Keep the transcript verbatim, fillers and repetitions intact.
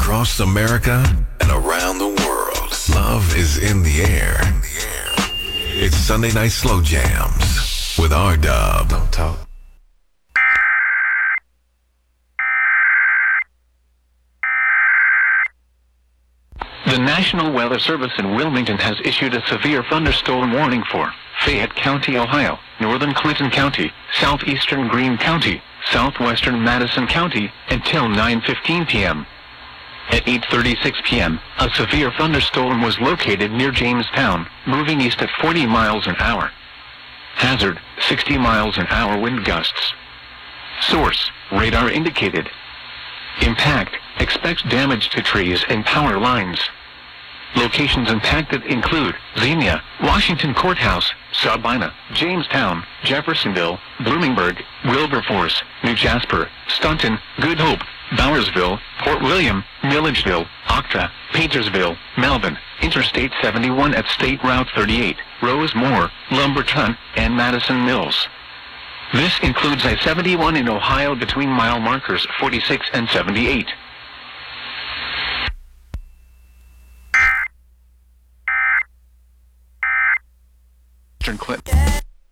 across America and around the world. Love is in the air. It's Sunday Night Slow Jams with R-Dub. Don't talk. The National Weather Service in Wilmington has issued a severe thunderstorm warning for Fayette County, Ohio, northern Clinton County, southeastern Greene County, southwestern Madison County, until nine fifteen p.m. At eight thirty-six p.m., a severe thunderstorm was located near Jamestown, moving east at forty miles an hour. Hazard, sixty miles an hour wind gusts. Source, radar indicated. Impact, expects damage to trees and power lines. Locations impacted include Xenia, Washington Courthouse, Sabina, Jamestown, Jeffersonville, Bloomingburg, Wilberforce, New Jasper, Staunton, Good Hope, Bowersville, Port William, Milledgeville, Octa, Paintersville, Melvin, Interstate seventy-one at State Route thirty-eight, Rosemore, Lumberton, and Madison Mills. This includes I seventy-one in Ohio between mile markers forty-six and seventy-eight. Clinton.